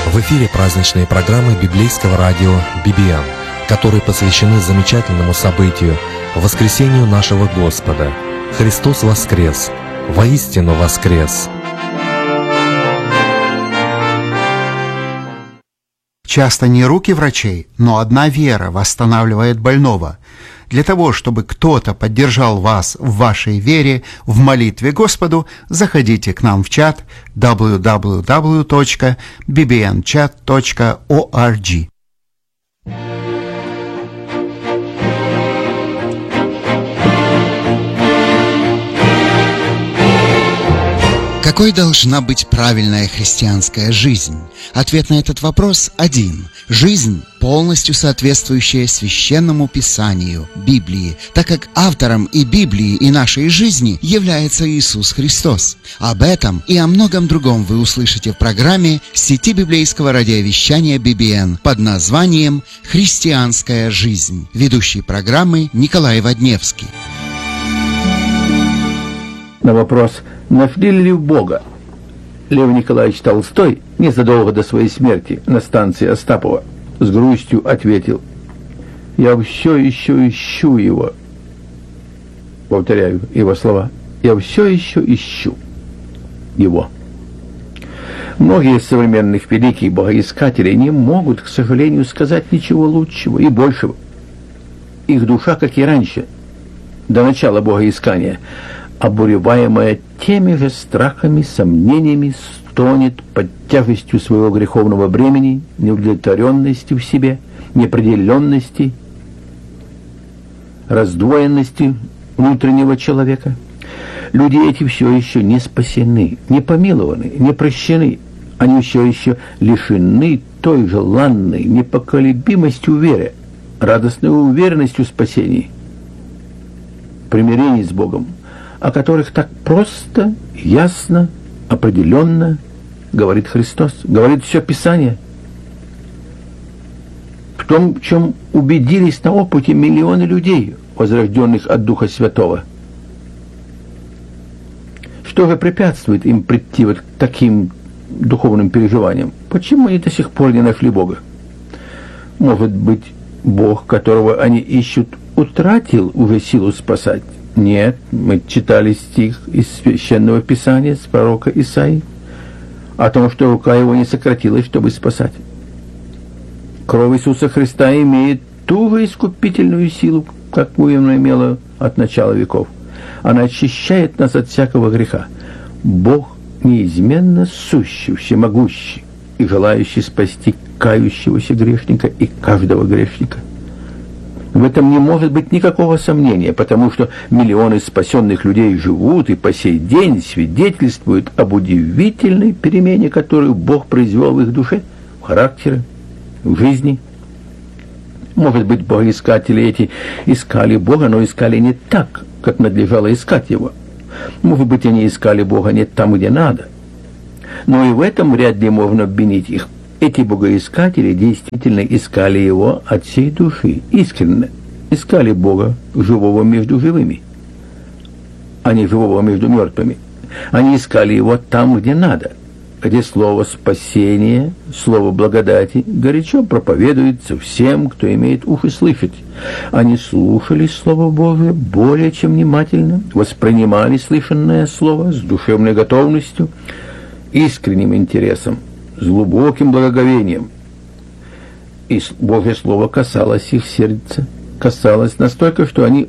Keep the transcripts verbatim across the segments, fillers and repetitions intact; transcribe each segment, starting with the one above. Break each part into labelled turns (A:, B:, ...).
A: В эфире праздничные программы библейского радио би би эн, которые посвящены замечательному событию – воскресению нашего Господа. Христос воскрес! Воистину воскрес!
B: Часто не руки врачей, но одна вера восстанавливает больного. Для того, чтобы кто-то поддержал вас в вашей вере, в молитве Господу, заходите к нам в чат дабл ю дабл ю дабл ю точка би би эн чат точка орг. Какой должна быть правильная христианская жизнь? Ответ на этот вопрос один. Жизнь, полностью соответствующая Священному Писанию, Библии, так как автором и Библии, и нашей жизни является Иисус Христос. Об этом и о многом другом вы услышите в программе сети библейского радиовещания би би эн под названием «Христианская жизнь». Ведущий программы Николай Водневский.
C: На вопрос, нашли ли Бога, Лев Николаевич Толстой незадолго до своей смерти на станции Остапова с грустью ответил: «Я все еще ищу его». Повторяю его слова. «Я все еще ищу его». Многие из современных великих богоискателей не могут, к сожалению, сказать ничего лучшего и большего. Их душа, как и раньше, до начала богоискания, обуреваемая теми же страхами, сомнениями, стонет под тяжестью своего греховного бремени, неудовлетворенности в себе, неопределенности, раздвоенности внутреннего человека. Люди эти все еще не спасены, не помилованы, не прощены. Они все еще лишены той желанной непоколебимостью веры, радостной уверенностью в спасении, примирении с Богом, о которых так просто, ясно, определенно говорит Христос, говорит все Писание. В том, в чем убедились на опыте миллионы людей, возрожденных от Духа Святого. Что же препятствует им прийти вот к таким духовным переживаниям? Почему они до сих пор не нашли Бога? Может быть, Бог, которого они ищут, утратил уже силу спасать? Нет, мы читали стих из Священного Писания, с пророка Исаии, о том, что рука его не сократилась, чтобы спасать. Кровь Иисуса Христа имеет ту же искупительную силу, какую она имела от начала веков. Она очищает нас от всякого греха. Бог неизменно сущий, всемогущий и желающий спасти кающегося грешника и каждого грешника. В этом не может быть никакого сомнения, потому что миллионы спасенных людей живут и по сей день свидетельствуют об удивительной перемене, которую Бог произвел в их душе, в характере, в жизни. Может быть, богоискатели эти искали Бога, но искали не так, как надлежало искать Его. Может быть, они искали Бога не там, где надо. Но и в этом вряд ли можно обвинить их. Эти богоискатели действительно искали Его от всей души, искренне. Искали Бога, живого между живыми, а не живого между мертвыми. Они искали Его там, где надо, где слово спасения, слово благодати горячо проповедуется всем, кто имеет уши слышать. Они слушали Слово Божие более чем внимательно, воспринимали слышанное Слово с душевной готовностью, искренним интересом, с глубоким благоговением. И Божье Слово касалось их сердца, касалось настолько, что они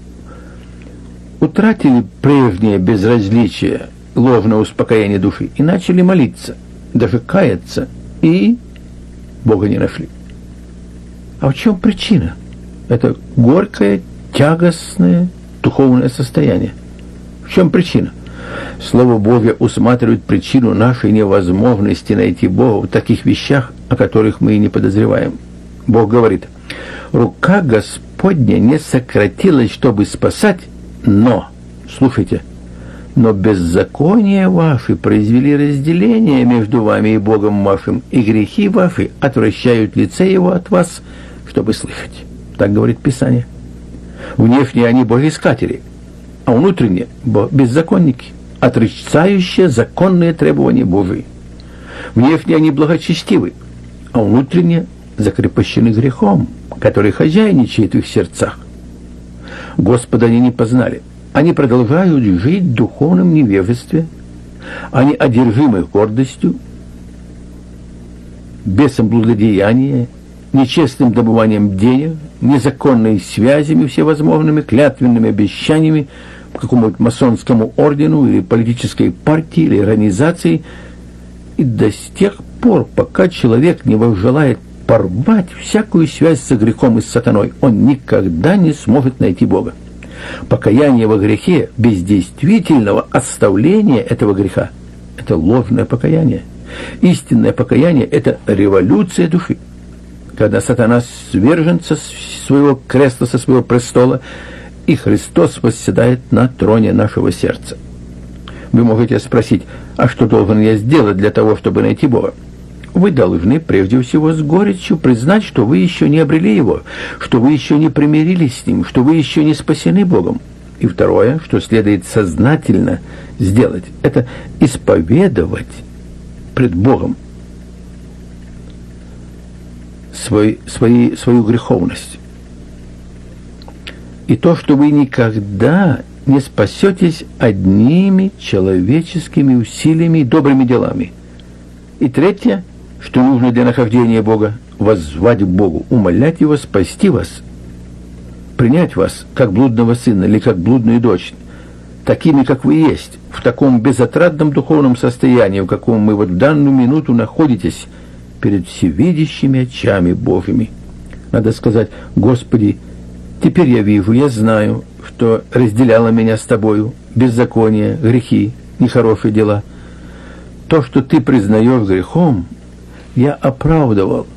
C: утратили прежнее безразличие, ложное успокоение души и начали молиться, даже каяться, и Бога не нашли. А в чем причина? Это горькое, тягостное духовное состояние. В чем причина? Слово Божье усматривает причину нашей невозможности найти Бога в таких вещах, о которых мы и не подозреваем. Бог говорит: «Рука Господня не сократилась, чтобы спасать, но, слушайте, но беззакония ваши произвели разделение между вами и Богом вашим, и грехи ваши отвращают лице Его от вас, чтобы слышать». Так говорит Писание. Внешне они богоискатели, а внутренне беззаконники, отрицающие законные требования Божии. Внешне они благочестивы, а внутренне закрепощены грехом, который хозяйничает в их сердцах. Господа они не познали. Они продолжают жить в духовном невежестве. Они одержимы гордостью, бесом блудодеяния, нечестным добыванием денег, незаконными связями всевозможными, клятвенными обещаниями к какому-то масонскому ордену или политической партии или организации. И до тех пор, пока человек не возжелает порвать всякую связь со грехом и с сатаной, он никогда не сможет найти Бога. Покаяние во грехе без действительного оставления этого греха – это ложное покаяние. Истинное покаяние – это революция души. Когда сатана свержен со своего креста, со своего престола, и Христос восседает на троне нашего сердца. Вы можете спросить, а что должен я сделать для того, чтобы найти Бога? Вы должны прежде всего с горечью признать, что вы еще не обрели Его, что вы еще не примирились с Ним, что вы еще не спасены Богом. И второе, что следует сознательно сделать, это исповедовать пред Богом свой, свои, свою греховность. И то, что вы никогда не спасетесь одними человеческими усилиями и добрыми делами. И третье, что нужно для нахождения Бога, воззвать к Богу, умолять Его спасти вас, принять вас как блудного сына или как блудную дочь, такими, как вы есть, в таком безотрадном духовном состоянии, в каком вы вот в данную минуту находитесь перед всевидящими очами Божьими. Надо сказать: Господи, теперь я вижу, я знаю, что разделяло меня с Тобою беззаконие, грехи, нехорошие дела. То, что Ты признаешь грехом, я оправдывал.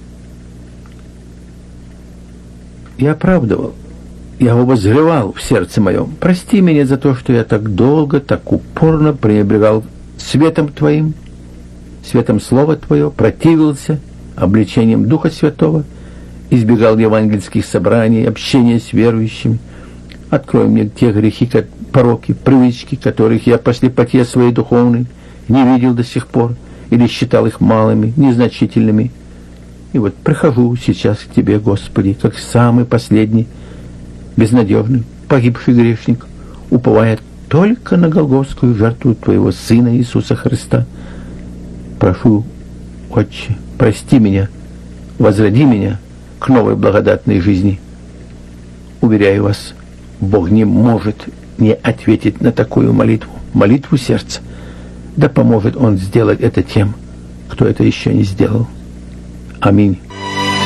C: Я оправдывал. Я его возгревал в сердце моем. Прости меня за то, что я так долго, так упорно пренебрегал светом Твоим, светом Слова Твоего, противился обличением Духа Святого, избегал евангельских собраний, общения с верующими. Открой мне те грехи, пороки, привычки, которых я по слепоте своей духовной не видел до сих пор, или считал их малыми, незначительными. И вот прихожу сейчас к Тебе, Господи, как самый последний, безнадежный, погибший грешник, уповая только на голгофскую жертву Твоего Сына Иисуса Христа. Прошу, Отче, прости меня, возроди меня к новой благодатной жизни. Уверяю вас, Бог не может не ответить на такую молитву, молитву сердца. Да поможет Он сделать это тем, кто это еще не сделал. Аминь.